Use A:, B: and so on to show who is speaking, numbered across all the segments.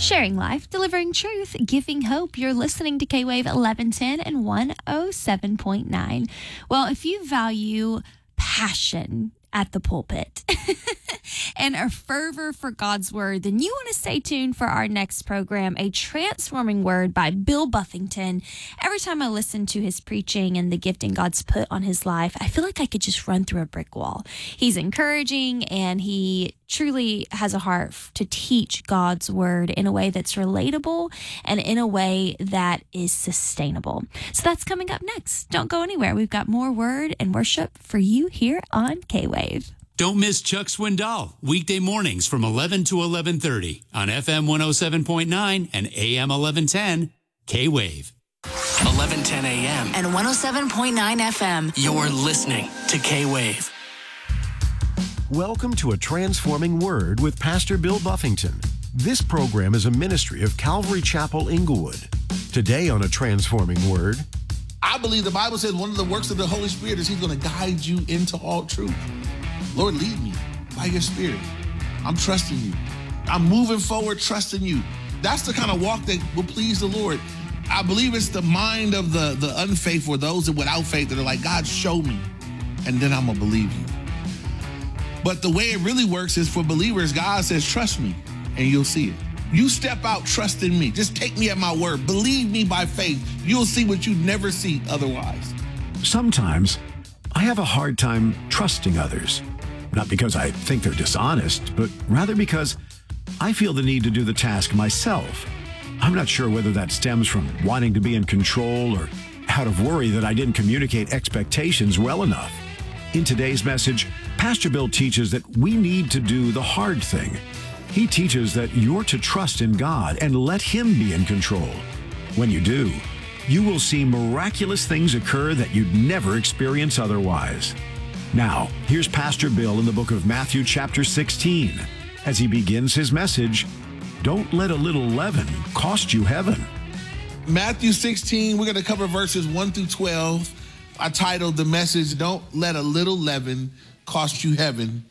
A: Sharing life, delivering truth, giving hope. You're listening to K-Wave 1110 and 107.9. Well, if you value passion at the pulpit and a fervor for God's word, then you want to stay tuned for our next program, A Transforming Word by Bill Buffington. Every time I listen to his preaching and the gifting God's put on his life, I feel like I could just run through a brick wall. He's encouraging, and he truly has a heart to teach God's word in a way that's relatable and in a way that is sustainable. So that's coming up next. Don't go anywhere. We've got more word and worship for you here on K-Wave.
B: Don't miss Chuck Swindoll, weekday mornings from 11 to 11:30 on FM 107.9 and AM 1110, K-Wave.
C: 1110 AM
D: and 107.9 FM.
C: You're listening to K-Wave.
E: Welcome to A Transforming Word with Pastor Bill Buffington. This program is a ministry of Calvary Chapel, Inglewood. Today on A Transforming Word,
F: I believe the Bible says one of the works of the Holy Spirit is He's going to guide you into all truth. Lord, lead me by your Spirit. I'm trusting you. I'm moving forward, trusting you. That's the kind of walk that will please the Lord. I believe it's the mind of the unfaithful, or those that without faith that are like, God, show me, and then I'm going to believe you. But the way it really works is for believers, God says, trust me, and you'll see it. You step out, trust in me. Just take me at my word. Believe me by faith. You'll see what you never see otherwise.
E: sometimes I have a hard time trusting others. Not because I think they're dishonest, but rather because I feel the need to do the task myself. I'm not sure whether that stems from wanting to be in control or out of worry that I didn't communicate expectations well enough. In today's message, Pastor Bill teaches that we need to do the hard thing. He teaches that you're to trust in God and let Him be in control. When you do, you will see miraculous things occur that you'd never experience otherwise. Now, here's Pastor Bill in the book of Matthew chapter 16 as he begins his message, Don't Let a Little Leaven Cost You Heaven.
F: Matthew 16, we're going to cover verses 1 through 12. I titled the message, Don't Let a Little Leaven Cost You Heaven.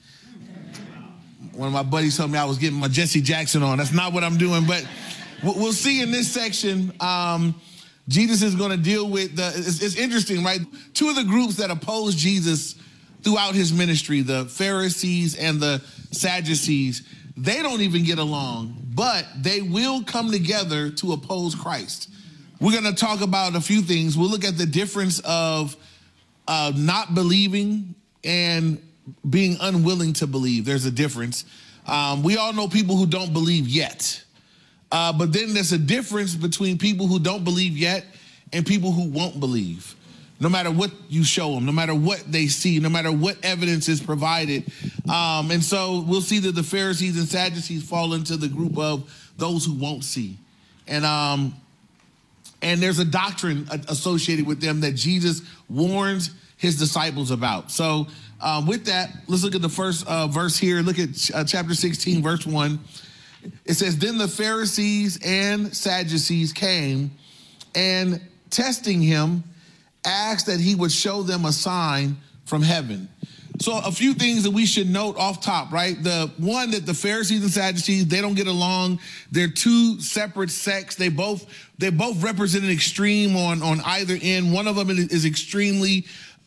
F: One of my buddies told me I was getting my Jesse Jackson on. That's not what I'm doing, but we'll see in this section, Jesus is going to deal with it's interesting, right? Two of the groups that opposed Jesus throughout his ministry, the Pharisees and the Sadducees, they don't even get along, but they will come together to oppose Christ. We're going to talk about a few things. We'll look at the difference of not believing and being unwilling to believe. There's a difference. We all know people who don't believe yet. But then there's a difference between people who don't believe yet and people who won't believe. No matter what you show them, no matter what they see, no matter what evidence is provided. And so we'll see that the Pharisees and Sadducees fall into the group of those who won't see. And there's a doctrine associated with them that Jesus warns his disciples about. So with that, let's look at the first verse here. Look at chapter 16, verse 1. It says, Then the Pharisees and Sadducees came and testing him, asked that he would show them a sign from heaven. So a few things that we should note off top, right? The one, that the Pharisees and Sadducees, they don't get along. They're two separate sects. They both represent an extreme on either end. One of them is extremely,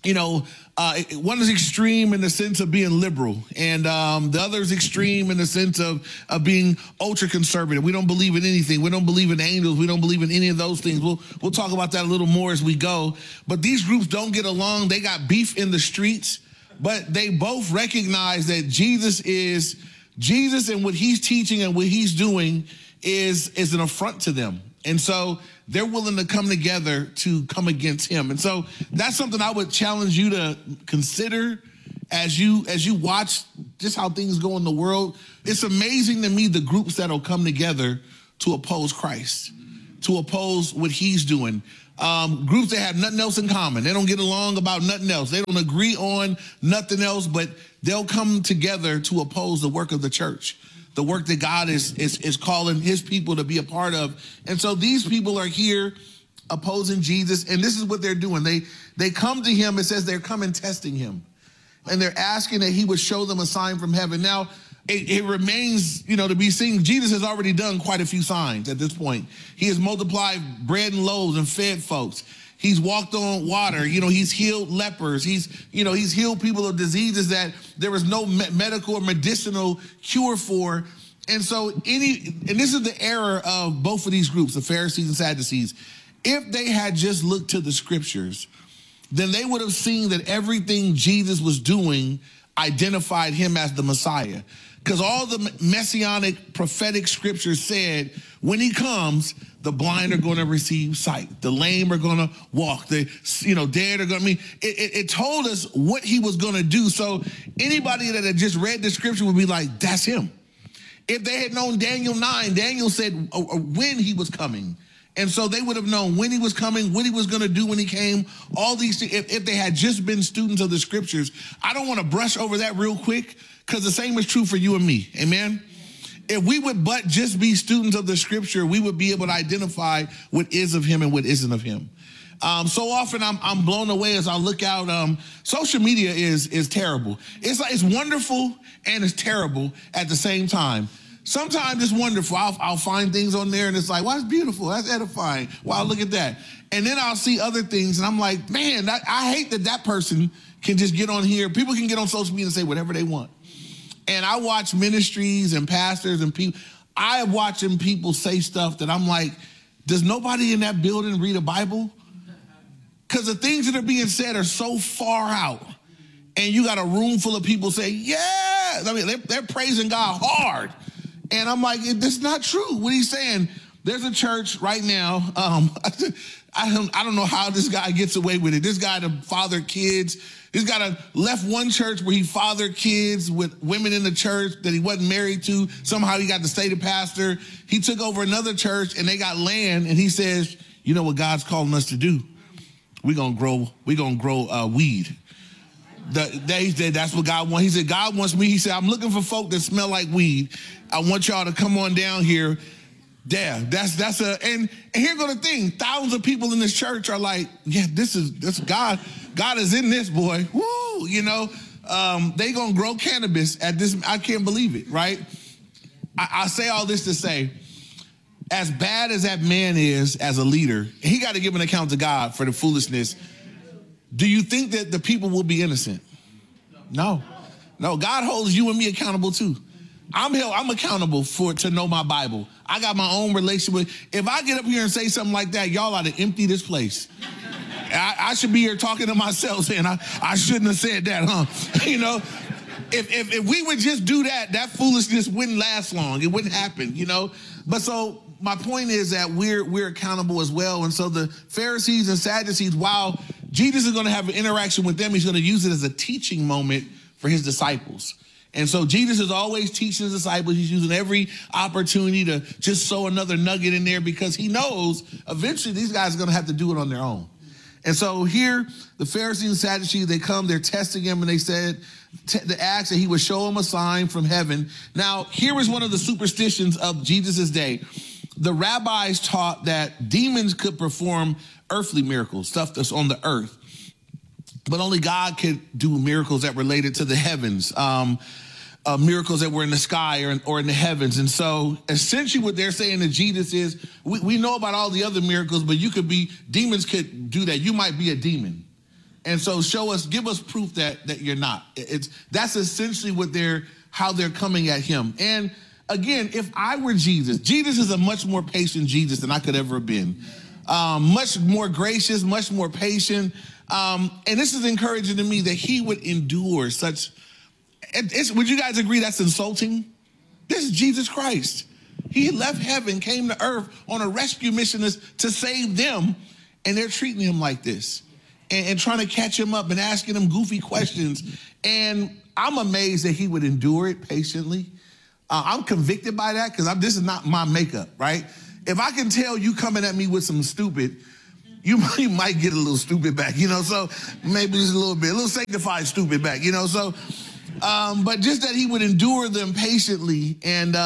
F: one is extreme in the sense of being liberal, and the other is extreme in the sense of being ultra conservative. We don't believe in anything. We don't believe in angels. We don't believe in any of those things. We'll talk about that a little more as we go. But these groups don't get along. They got beef in the streets, but they both recognize that Jesus, and what he's teaching and what he's doing is an affront to them. And so they're willing to come together to come against him. And so that's something I would challenge you to consider as you watch just how things go in the world. It's amazing to me the groups that'll come together to oppose Christ, to oppose what he's doing. Groups that have nothing else in common. They don't get along about nothing else. They don't agree on nothing else, but they'll come together to oppose the work of the church, the work that God is calling his people to be a part of. And so these people are here opposing Jesus, and this is what they're doing. They come to him. It says they're coming testing him, and they're asking that he would show them a sign from heaven. Now, it remains, to be seen. Jesus has already done quite a few signs at this point. He has multiplied bread and loaves and fed folks. He's walked on water. He's healed lepers. He's healed people of diseases that there was no medical or medicinal cure for. And so and this is the error of both of these groups, the Pharisees and Sadducees. If they had just looked to the scriptures, then they would have seen that everything Jesus was doing identified him as the Messiah. Because all the messianic prophetic scriptures said, when he comes, the blind are going to receive sight. The lame are going to walk. The dead are going to it told us what he was going to do. So anybody that had just read the scripture would be like, that's him. If they had known Daniel 9, Daniel said when he was coming. And so they would have known when he was coming, what he was going to do when he came, all these things. If they had just been students of the scriptures, I don't want to brush over that real quick, because the same is true for you and me. Amen? If we would but just be students of the scripture, we would be able to identify what is of him and what isn't of him. So often I'm blown away as I look out. Social media is terrible. It's wonderful and it's terrible at the same time. Sometimes it's wonderful. I'll find things on there and it's like, wow, that's beautiful. That's edifying. Wow, look at that. And then I'll see other things and I'm like, man, I hate that person can just get on here. People can get on social media and say whatever they want. And I watch ministries and pastors and people. I am watching people say stuff that I'm like, does nobody in that building read a Bible? Because the things that are being said are so far out. And you got a room full of people say, yeah. I mean, they're praising God hard. And I'm like, that's not true. What he's saying, there's a church right now. I don't know how this guy gets away with it. This guy that fathered kids. This guy left one church where he fathered kids with women in the church that he wasn't married to. Somehow he got the state pastor. He took over another church and they got land. And he says, you know what God's calling us to do? We're gonna grow weed. He said, that's what God wants. He said, God wants me. He said, I'm looking for folk that smell like weed. I want y'all to come on down here. Yeah, and here go the thing. Thousands of people in this church are like, yeah, this God. God is in this, boy. Woo, they gonna grow cannabis at this. I can't believe it, right? I say all this to say, as bad as that man is as a leader, he got to give an account to God for the foolishness. Do you think that the people will be innocent? No. God holds you and me accountable too. I'm accountable to know my Bible. I got my own relationship. If I get up here and say something like that, y'all ought to empty this place. I should be here talking to myself saying I shouldn't have said that, huh? If we would just do that foolishness wouldn't last long. It wouldn't happen, But so my point is that we're accountable as well. And so the Pharisees and Sadducees, while Jesus is going to have an interaction with them, he's going to use it as a teaching moment for his disciples. And so Jesus is always teaching his disciples. He's using every opportunity to just sow another nugget in there because he knows eventually these guys are going to have to do it on their own. And so here, the Pharisees and Sadducees, they come, they're testing him, and they said, they asked that he would show them a sign from heaven. Now, here is one of the superstitions of Jesus' day. The rabbis taught that demons could perform earthly miracles, stuff that's on the earth, but only God could do miracles that related to the heavens, miracles that were in the sky or in the heavens. And so essentially what they're saying to Jesus is, we know about all the other miracles, but demons could do that. You might be a demon. And so give us proof that you're not. That's essentially how they're coming at him. And again, if I were Jesus is a much more patient Jesus than I could ever have been. Much more gracious, much more patient. And this is encouraging to me that he would endure such. Would you guys agree that's insulting? This is Jesus Christ. He left heaven, came to earth on a rescue mission to save them, and they're treating him like this and trying to catch him up and asking him goofy questions. And I'm amazed that he would endure it patiently. I'm convicted by that because this is not my makeup, right? If I can tell you coming at me with some stupid, you might get a little stupid back, so maybe just a little sanctified stupid back, so, but just that he would endure them patiently and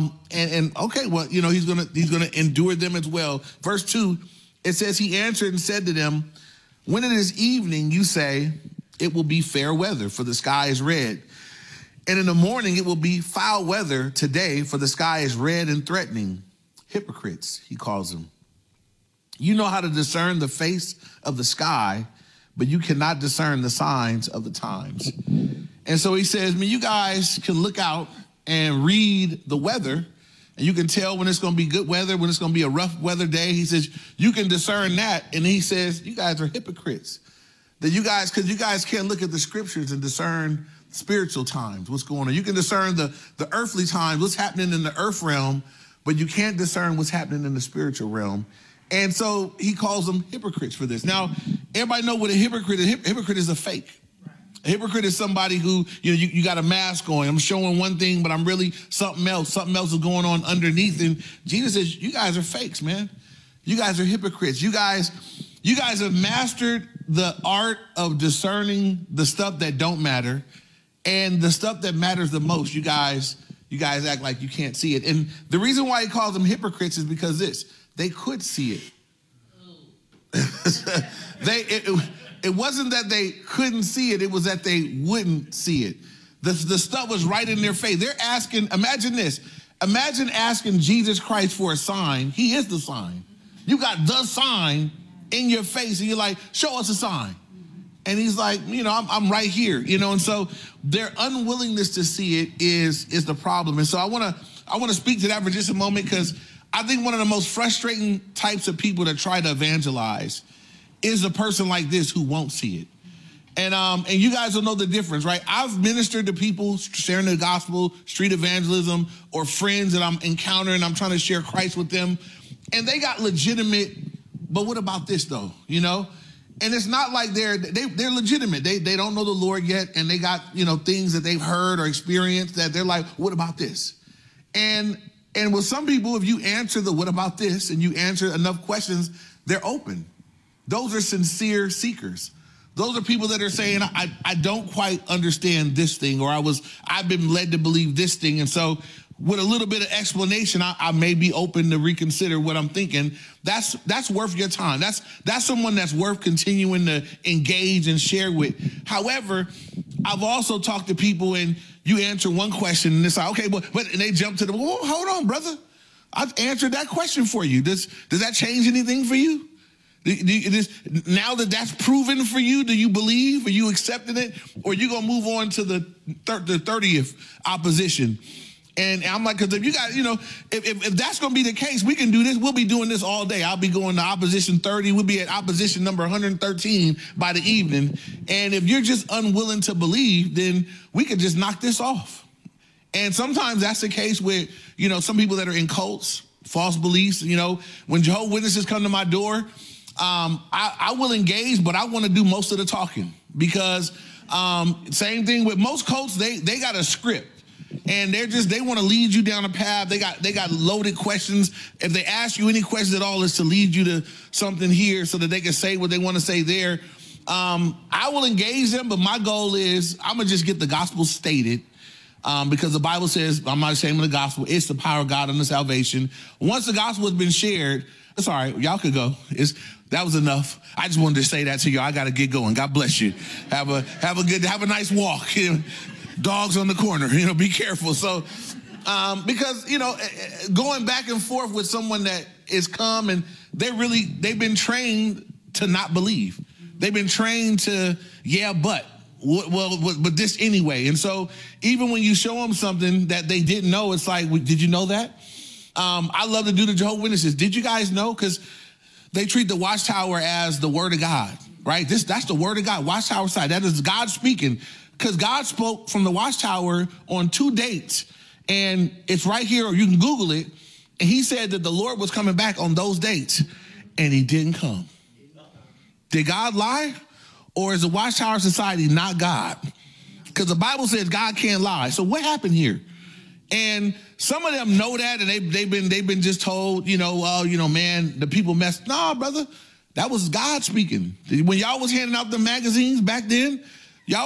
F: okay, well, he's gonna endure them as well. Verse 2, it says, he answered and said to them, when it is evening, you say, it will be fair weather, for the sky is red. And in the morning, it will be foul weather today, for the sky is red and threatening. Hypocrites, he calls them. You know how to discern the face of the sky, but you cannot discern the signs of the times. And so he says, you guys can look out and read the weather, and you can tell when it's going to be good weather, when it's going to be a rough weather day. He says, you can discern that. And he says, you guys are hypocrites. That you guys, because you guys can't look at the scriptures and discern spiritual times, what's going on. You can discern the earthly times, what's happening in the earth realm, but you can't discern what's happening in the spiritual realm. And so he calls them hypocrites for this. Now, everybody know what a hypocrite is. A hypocrite is a fake. A hypocrite is somebody who, you got a mask on. I'm showing one thing, but I'm really something else. Something else is going on underneath. And Jesus says, you guys are fakes, man. You guys are hypocrites. You guys have mastered the art of discerning the stuff that don't matter, and the stuff that matters the most, you guys act like you can't see it. And the reason why he calls them hypocrites is because they could see it. It wasn't that they couldn't see it. It was that they wouldn't see it. The stuff was right in their face. They're asking, imagine this. Imagine asking Jesus Christ for a sign. He is the sign. You got the sign in your face, and you're like, show us a sign. And he's like, I'm right here, and so their unwillingness to see it is the problem. And so I want to speak to that for just a moment, because I think one of the most frustrating types of people that try to evangelize is a person like this who won't see it. And you guys will know the difference, right? I've ministered to people sharing the gospel, street evangelism, or friends that I'm encountering. I'm trying to share Christ with them, and they got legitimate, but what about this though, And it's not like they're legitimate. They don't know the Lord yet, and they got, things that they've heard or experienced that they're like, what about this? And with some people, if you answer the what about this and you answer enough questions, they're open. Those are sincere seekers. Those are people that are saying, I don't quite understand this thing, or I've been led to believe this thing. And so with a little bit of explanation, I may be open to reconsider what I'm thinking. That's worth your time. That's someone that's worth continuing to engage and share with. However, I've also talked to people, and you answer one question and it's like, okay, but and they jump to well, hold on, brother. I've answered that question for you. Does that change anything for you? Now that that's proven for you, do you believe? Are you accepting it? Or are you going to move on to the 30th opposition? And I'm like, because if you got, if that's going to be the case, we can do this. We'll be doing this all day. I'll be going to opposition 30. We'll be at opposition number 113 by the evening. And if you're just unwilling to believe, then we could just knock this off. And sometimes that's the case with, some people that are in cults, false beliefs. When Jehovah's Witnesses come to my door, I will engage, but I want to do most of the talking, because same thing with most cults, they got a script. And they want to lead you down a path. They got loaded questions. If they ask you any questions at all, it's to lead you to something here so that they can say what they want to say there. I will engage them, but my goal is I'm going to just get the gospel stated, because the Bible says, I'm not ashamed of the gospel. It's the power of God unto salvation. Once the gospel has been shared, it's all right. Y'all could go. That was enough. I just wanted to say that to you. I got to get going. God bless you. Have a nice walk. Dogs on the corner, be careful. So, because, going back and forth with someone that is come and they've been trained to not believe. They've been trained to, but this anyway. And so even when you show them something that they didn't know, it's like, did you know that? I love to do the Jehovah's Witnesses. Did you guys know? Because they treat the Watchtower as the word of God, right? That's the word of God, Watchtower side. That is God speaking. Because God spoke from the Watchtower on 2 dates, and it's right here, or you can Google it. And he said that the Lord was coming back on those dates, and he didn't come. Did God lie? Or is the Watchtower Society not God? Because the Bible says God can't lie. So what happened here? And some of them know that, and they've been just told, man, the people messed. No, brother, that was God speaking. When y'all was handing out the magazines back then,